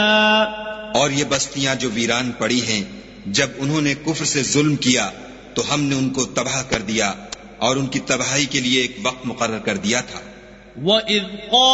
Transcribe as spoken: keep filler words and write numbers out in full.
और ये बस्तियां जो वीरान पड़ी हैं, जब उन्होंने कुफ्र से जुल्म किया तो हमने उनको तबाह कर दिया और उनकी तबाही के लिए एक वक्त मुकर्रर कर दिया था।